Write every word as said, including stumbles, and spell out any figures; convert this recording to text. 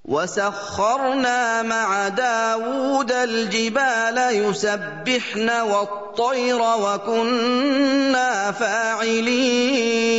وَسَخَّرْنَا مَعَ دَاوُودَ الْجِبَالَ يُسَبِّحْنَ وَالطَّيْرَ وَكُنَّا فَاعِلِينَ